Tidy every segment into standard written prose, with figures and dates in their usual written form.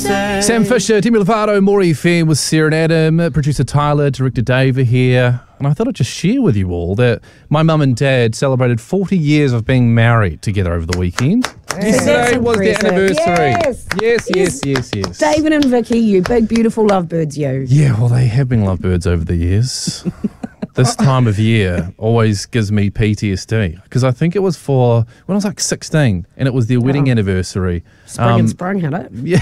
say. Sam Fisher, Demi Lovato, Maury Fair with Sarah and Adam, producer Tyler, director Dave are here. And I thought I'd just share with you all that my mum and dad celebrated 40 years of being married together over the weekend. Yesterday was their anniversary. Yes. David and Vicky, you big, beautiful lovebirds, you. Yeah, well, they have been lovebirds over the years. This time of year always gives me PTSD because I think it was for when I was like 16 and it was their wedding anniversary. Spring and sprung, had it? Yeah.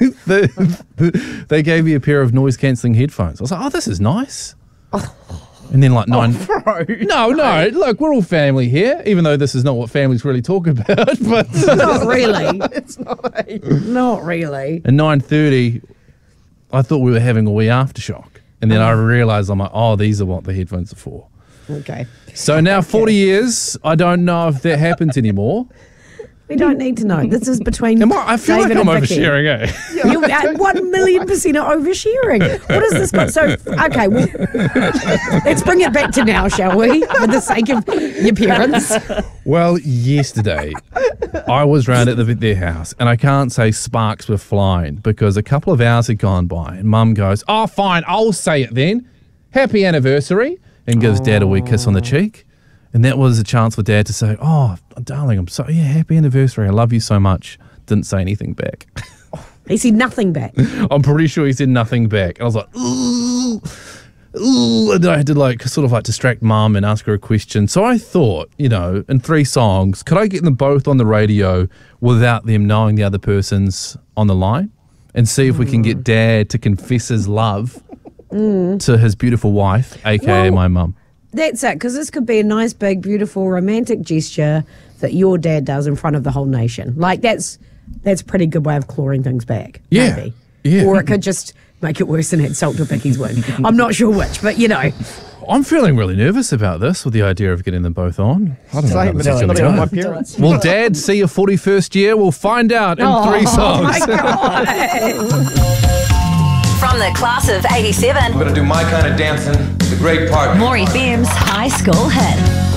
They gave me a pair of noise-cancelling headphones. I was like, oh, this is nice. And then like nine... No, look, we're all family here, even though this is not what families really talk about. But Not really. It's not really. At 9:30, I thought we were having a wee aftershock. And then I realised, I'm like, oh, these are what the headphones are for. Okay. So now 40 years, I don't know if that happens anymore. We don't need to know. This is between I feel David like I'm and Vicky. oversharing, eh? You 1,000,000% are oversharing. What is this? So, okay, well, let's bring it back to now, shall we? For the sake of your parents. Well, yesterday, I was round at their house, and I can't say sparks were flying because a couple of hours had gone by, and Mum goes, oh, fine, I'll say it then. Happy anniversary, and gives Dad a wee kiss on the cheek. And that was a chance for Dad to say, oh, darling, happy anniversary. I love you so much. Didn't say anything back. He said nothing back. I'm pretty sure he said nothing back. And I was like, ooh. And I had to sort of distract Mum and ask her a question. So I thought, in 3 songs, could I get them both on the radio without them knowing the other person's on the line? And see if we can get Dad to confess his love to his beautiful wife, a.k.a. my mum. That's it, because this could be a nice, big, beautiful, romantic gesture that your dad does in front of the whole nation. That's a pretty good way of clawing things back. Yeah. Maybe. Yeah. Or it could just make it worse and add salt to Vicky's wound. I'm not sure which, but I'm feeling really nervous about this with the idea of getting them both on. I don't know how this is going to go. My parents. Will Dad see your 41st year? We'll find out in 3 songs. Oh, my God. From the class of 87, I'm going to do my kind of dancing, the great part. Maury Fem's High School Hit.